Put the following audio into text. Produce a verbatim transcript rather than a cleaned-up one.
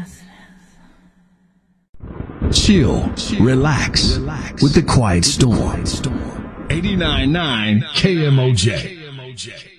Chill, relax with the Quiet Storm. eighty-nine point nine K M O J.